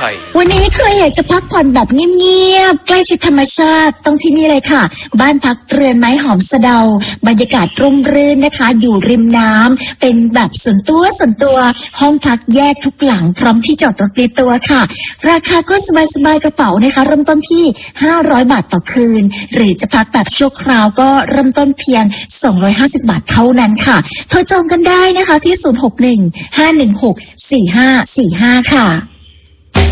วันนี้ใครอยากจะพักผ่อนแบบเงียบๆใกล้ชิดธรรมชาติต้องที่นี่เลยค่ะบ้านพักเรือนไม้หอมสะเดาบรรยากาศร่มรื่นนะคะอยู่ริมน้ำเป็นแบบส่วนตัวห้องพักแยกทุกหลังพร้อมที่จอดรถในตัวค่ะราคาก็สบายๆกระเป๋านะคะเริ่มต้นที่500 บาทต่อคืนหรือจะพักแบบชั่วคราวก็เริ่มต้นเพียง250 บาทเท่านั้นค่ะโทรจองกันได้นะคะที่061 516 4545ค่ะ